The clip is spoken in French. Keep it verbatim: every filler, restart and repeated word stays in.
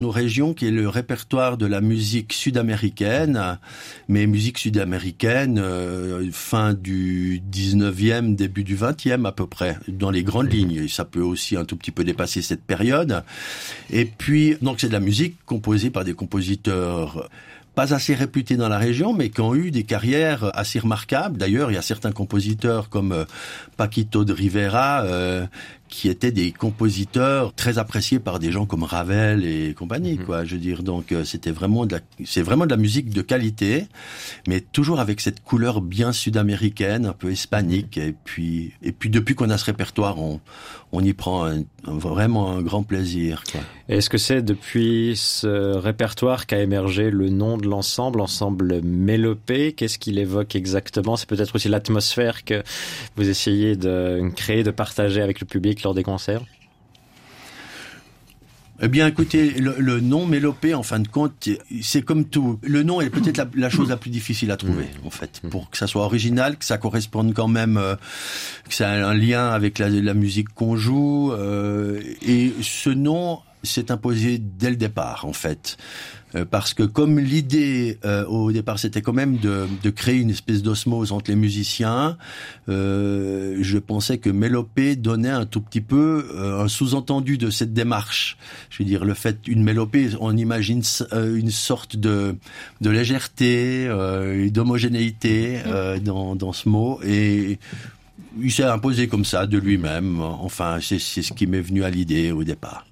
nos régions, qui est le répertoire de la musique sud-américaine, mais musique sud-américaine euh, fin du dix-neuvième, début du vingtième à peu près, dans les grandes lignes. Ça peut aussi un tout petit peu dépasser cette période. Et puis, donc c'est de la musique composée par des compositeurs pas assez réputés dans la région, mais qui ont eu des carrières assez remarquables. D'ailleurs, il y a certains compositeurs comme euh, Paquito de Rivera, euh, qui étaient des compositeurs très appréciés par des gens comme Ravel et compagnie, mmh. quoi. Je veux dire, donc euh, c'était vraiment de la, c'est vraiment de la musique de qualité, mais toujours avec cette couleur bien sud-américaine, un peu hispanique. Et puis, et puis depuis qu'on a ce répertoire, on, on y prend un, un, vraiment un grand plaisir, quoi. Est-ce que c'est depuis ce répertoire qu'a émergé le nom de l'ensemble, l'ensemble Mélopée? Qu'est-ce qu'il évoque exactement? C'est peut-être aussi l'atmosphère que vous essayez de créer, de partager avec le public lors des concerts? Eh bien, écoutez, le, le nom Mélopée, en fin de compte, c'est comme tout. Le nom est peut-être la, la chose la plus difficile à trouver, en fait, pour que ça soit original, que ça corresponde quand même, euh, que ça ait un lien avec la, la musique qu'on joue. Euh, et ce nom s'est imposé dès le départ, en fait. Euh, parce que comme l'idée euh, au départ c'était quand même de, de créer une espèce d'osmose entre les musiciens, euh, je pensais que Mélopée donnait un tout petit peu euh, un sous-entendu de cette démarche. Je veux dire, le fait une mélopée, on imagine euh, une sorte de, de légèreté, euh, d'homogénéité euh, dans, dans ce mot, et il s'est imposé comme ça de lui-même. Enfin, c'est, c'est ce qui m'est venu à l'idée au départ.